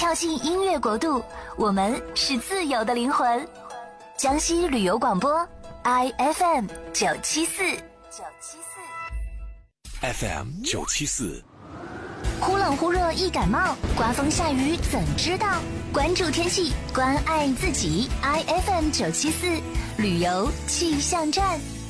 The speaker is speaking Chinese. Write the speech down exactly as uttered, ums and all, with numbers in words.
跳进音乐国度，我们是自由的灵魂。江西旅游广播 I F M 九七四九七四 F M 九七四。 忽冷忽热易感冒，刮风下雨怎知道？关注天气，关爱自己。I F M 九七四旅游气象站。